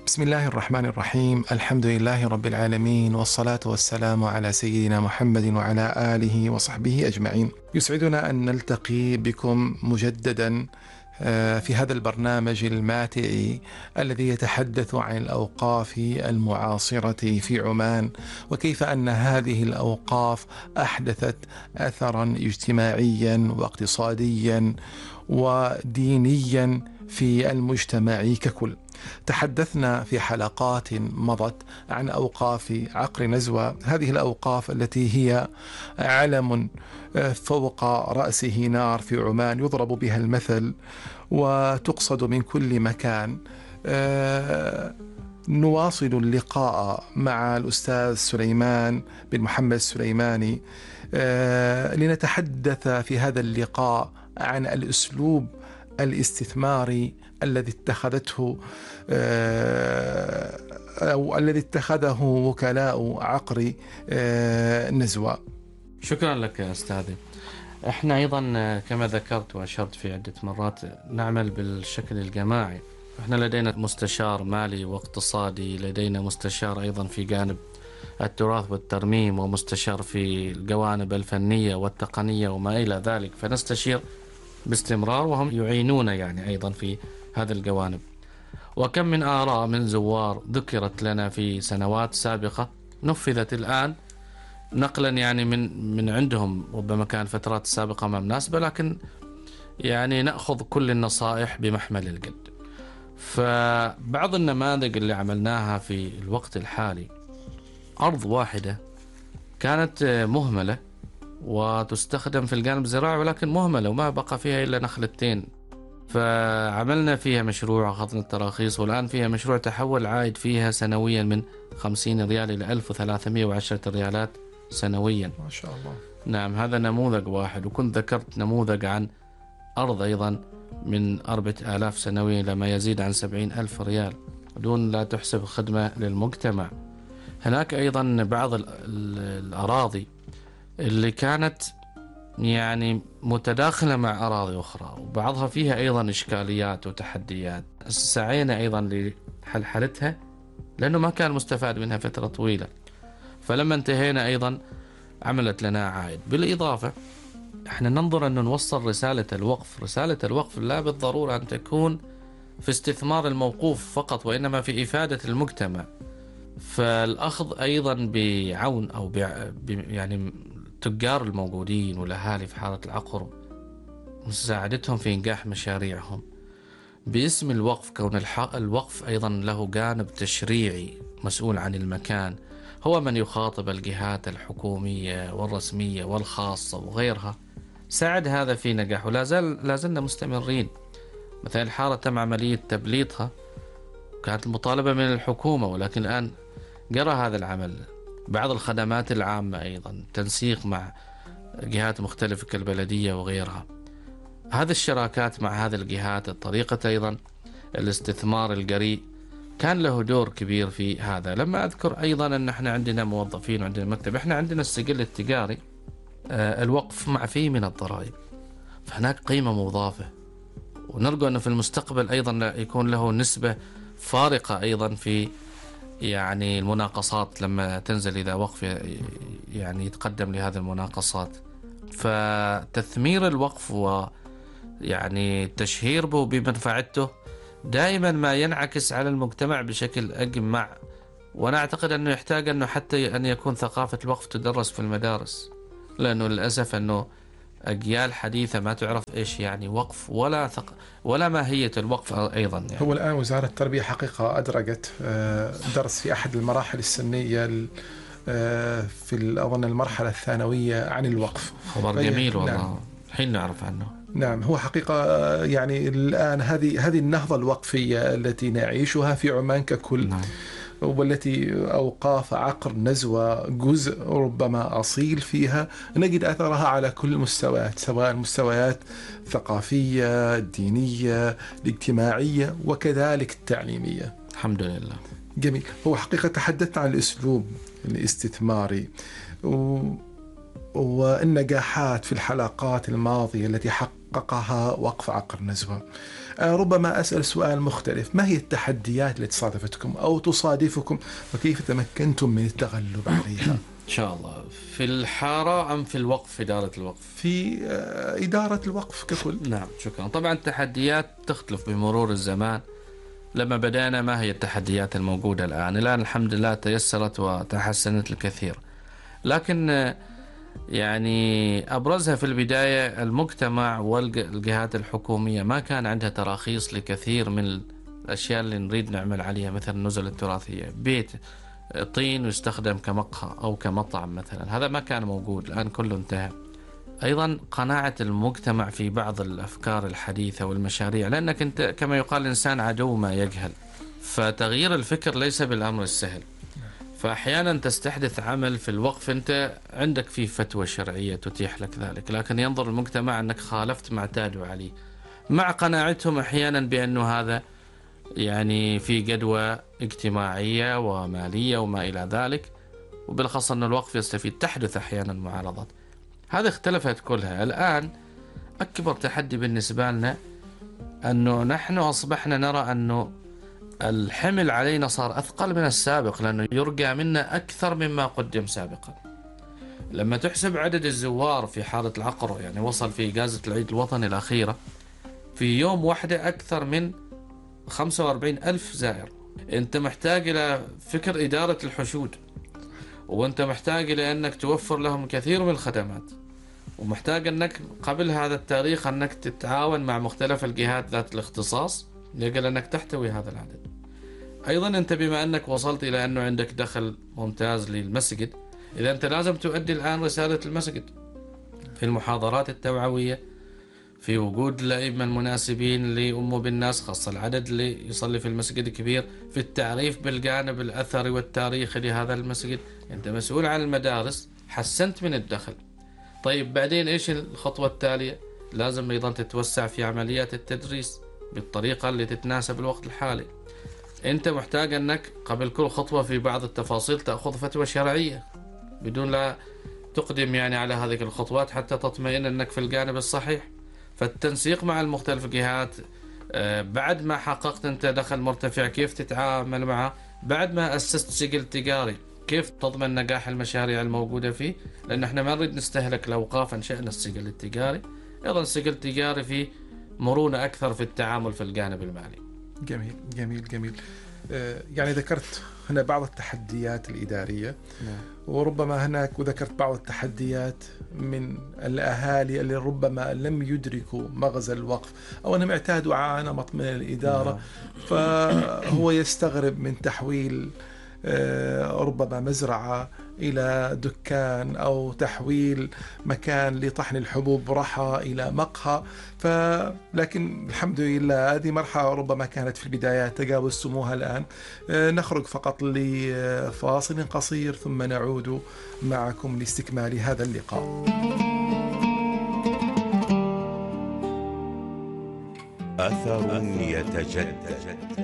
بسم الله الرحمن الرحيم. الحمد لله رب العالمين، والصلاة والسلام على سيدنا محمد وعلى آله وصحبه أجمعين. يسعدنا أن نلتقي بكم مجددا في هذا البرنامج الماتع الذي يتحدث عن الأوقاف المعاصرة في عمان، وكيف أن هذه الأوقاف أحدثت أثرا اجتماعيا واقتصاديا ودينيا في المجتمع ككل. تحدثنا في حلقات مضت عن أوقاف عقر نزوة، هذه الأوقاف التي هي علم فوق رأسه نار في عمان يضرب بها المثل وتقصد من كل مكان. نواصل اللقاء مع الأستاذ سليمان بن محمد السليماني لنتحدث في هذا اللقاء عن الأسلوب الاستثماري الذي اتخذته أو الذي اتخذه وكلاء عقر نزوة. شكرا لك يا أستاذي. احنا أيضا كما ذكرت وأشرت في عدة مرات نعمل بالشكل الجماعي. احنا لدينا مستشار مالي واقتصادي، لدينا مستشار أيضا في جانب التراث والترميم، ومستشار في الجوانب الفنية والتقنية وما إلى ذلك، فنستشير باستمرار وهم يعينون يعني أيضا في هذا الجوانب. وكم من آراء من زوار ذكرت لنا في سنوات سابقة نفذت الآن نقلا يعني من عندهم، ربما كان فترات سابقة ما مناسبة، لكن يعني نأخذ كل النصائح بمحمل الجد. فبعض النماذج اللي عملناها في الوقت الحالي، أرض واحدة كانت مهملة وتستخدم في الجانب الزراعي ولكن مهملة وما بقى فيها إلا نخلتين، فعملنا فيها مشروع، أخذنا التراخيص، والآن فيها مشروع تحول عائد فيها سنويا من 50 ريال إلى 1310 ريالات سنويا. ما شاء الله. نعم، هذا نموذج واحد، وكنت ذكرت نموذج عن أرض أيضا من 4000 سنويا إلى ما يزيد عن 70,000 ريال دون لا تحسب خدمة للمجتمع. هناك أيضا بعض الأراضي اللي كانت يعني متداخلة مع أراضي أخرى، وبعضها فيها أيضا إشكاليات وتحديات، سعينا أيضا لحلحلتها لأنه ما كان مستفاد منها فترة طويلة. فلما انتهينا أيضا عملت لنا عائد. بالإضافة احنا ننظر أن نوصل رسالة الوقف. رسالة الوقف لا بالضرورة أن تكون في استثمار الموقوف فقط، وإنما في إفادة المجتمع. فالأخذ أيضا بعون أو يعني التجار الموجودين والأهالي في حارة العقر، مساعدتهم في إنجاح مشاريعهم باسم الوقف. كون الوقف أيضا له جانب تشريعي مسؤول عن المكان، هو من يخاطب الجهات الحكومية والرسمية والخاصة وغيرها، ساعد هذا في نجاح ولازلنا مستمرين. مثلا الحارة تم عملية تبليطها، كانت المطالبة من الحكومة، ولكن الآن جرى هذا العمل. بعض الخدمات العامة أيضا تنسيق مع جهات مختلفة كالبلدية وغيرها. هذه الشراكات مع هذه الجهات، الطريقة أيضا الاستثمار الجريء كان له دور كبير في هذا. لما أذكر أيضا أن احنا عندنا موظفين وعندنا مكتب، احنا عندنا السجل التجاري، الوقف معفي من الضرائب، فهناك قيمة مضافة، ونرجو أنه في المستقبل أيضا يكون له نسبة فارقة أيضا في يعني المناقصات لما تنزل، إذا وقف يعني يتقدم لهذه المناقصات. فتثمير الوقف ويعني التشهير به بمنفعته دائما ما ينعكس على المجتمع بشكل أجمع. وأنا أعتقد أنه يحتاج أنه حتى أن يكون ثقافة الوقف تدرس في المدارس، لأنه للأسف أنه أجيال حديثة ما تعرف إيش يعني وقف ولا ماهية الوقف أيضا يعني. هو الآن وزارة التربية حقيقة أدرجت درس في أحد المراحل السنية في أظن المرحلة الثانوية عن الوقف. خبر جميل والله. نعم. حين نعرف عنه. نعم، هو حقيقة يعني الآن هذه النهضة الوقفية التي نعيشها في عمان ككل. نعم. والتي أوقاف عقر نزوة جزء ربما أصيل فيها، نجد أثرها على كل المستويات، سواء المستويات الثقافية، الدينية، الاجتماعية، وكذلك التعليمية. الحمد لله. جميل. هو حقيقة تحدثنا عن الأسلوب الاستثماري، والنجاحات في الحلقات الماضية التي حققها وقف عقر نزوة. ربما أسأل سؤال مختلف: ما هي التحديات التي صادفتكم أو تصادفكم وكيف تمكنتم من التغلب عليها؟ إن شاء الله. في الحارة أم في الوقف، في إدارة الوقف؟ في إدارة الوقف ككل. نعم، شكرا. طبعا التحديات تختلف بمرور الزمان. لما بدأنا ما هي التحديات الموجودة الآن الحمد لله تيسرت وتحسنت الكثير، لكن يعني أبرزها في البداية المجتمع والجهات الحكومية ما كان عندها تراخيص لكثير من الأشياء اللي نريد نعمل عليها، مثل النزل التراثية، بيت طين يستخدم كمقهى أو كمطعم مثلا، هذا ما كان موجود، الآن كله انتهى. أيضا قناعة المجتمع في بعض الأفكار الحديثة والمشاريع، لأنك أنت كما يقال الإنسان عدو ما يجهل، فتغيير الفكر ليس بالأمر السهل. فأحيانا تستحدث عمل في الوقف أنت عندك فيه فتوى شرعية تتيح لك ذلك، لكن ينظر المجتمع أنك خالفت ما اعتادوا عليه، مع قناعتهم أحيانا بأنه هذا يعني في جدوى اجتماعية ومالية وما إلى ذلك، وبالخاصة أن الوقف يستفيد. تحدث أحيانا معارضات، هذه اختلفت كلها. الآن أكبر تحدي بالنسبة لنا أنه نحن أصبحنا نرى أنه الحمل علينا صار أثقل من السابق، لأنه يرجى منا أكثر مما قدم سابقا. لما تحسب عدد الزوار في حارة العقر، يعني وصل في إجازة العيد الوطني الأخيرة في يوم واحدة أكثر من 45,000 زائر. أنت محتاج إلى فكر إدارة الحشود، وأنت محتاج إلى أنك توفر لهم كثير من الخدمات، ومحتاج أنك قبل هذا التاريخ أنك تتعاون مع مختلف الجهات ذات الاختصاص لأجل أنك تحتوي هذا العدد. أيضا أنت بما أنك وصلت إلى أنه عندك دخل ممتاز للمسجد، إذا أنت لازم تؤدي الآن رسالة المسجد في المحاضرات التوعوية، في وجود الأئمة المناسبين لأمه بالناس، خاصة العدد اللي يصلي في المسجد كبير، في التعريف بالجانب الأثري والتاريخي لهذا المسجد. أنت مسؤول عن المدارس، حسنت من الدخل. طيب بعدين إيش الخطوة التالية؟ لازم أيضا تتوسع في عمليات التدريس بالطريقة اللي تتناسب الوقت الحالي. أنت محتاج أنك قبل كل خطوة في بعض التفاصيل تأخذ فتوى شرعية بدون لا تقدم يعني على هذه الخطوات حتى تطمئن أنك في الجانب الصحيح. فالتنسيق مع المختلف الجهات، بعد ما حققت أنت دخل مرتفع كيف تتعامل معه، بعد ما أسست سجل تجاري كيف تضمن نجاح المشاريع الموجودة فيه، لأن احنا ما نريد نستهلك الأوقاف، أنشأنا السجل التجاري. أيضا السجل التجاري فيه مرونة أكثر في التعامل في الجانب المالي. جميل جميل جميل. يعني ذكرت هنا بعض التحديات الإدارية، وربما هناك وذكرت بعض التحديات من الأهالي اللي ربما لم يدركوا مغزى الوقف أو أنهم اعتادوا على نمط من الإدارة، فهو يستغرب من تحويل ربما مزرعة إلى دكان أو تحويل مكان لطحن الحبوب رحى إلى مقهى. لكن الحمد لله هذه مرحلة ربما كانت في البدايات تجاوزتموها الآن. نخرج فقط لفاصل قصير ثم نعود معكم لاستكمال هذا اللقاء. أثر يتجدد.